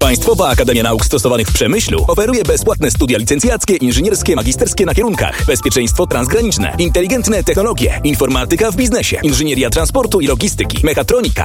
Państwowa Akademia Nauk Stosowanych w Przemyślu oferuje bezpłatne studia licencjackie, inżynierskie, magisterskie na kierunkach bezpieczeństwo transgraniczne, inteligentne technologie, informatyka w biznesie, inżynieria transportu i logistyki, mechatronika,